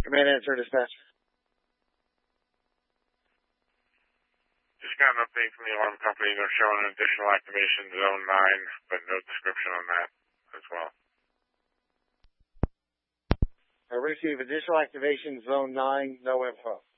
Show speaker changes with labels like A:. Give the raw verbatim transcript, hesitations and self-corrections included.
A: Command answer, dispatch.
B: Just got an update from the alarm company. They're showing an additional activation zone nine, but no description on that as well.
A: I receive additional activation zone nine, no info.